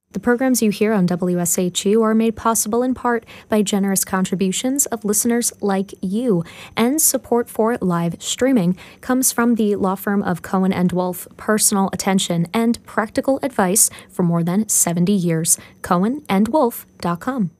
The programs you hear on WSHU are made possible in part by generous contributions of listeners like you, and support for live streaming comes from the law firm of Cohen & Wolf, personal attention and practical advice for more than 70 years. CohenandWolf.com.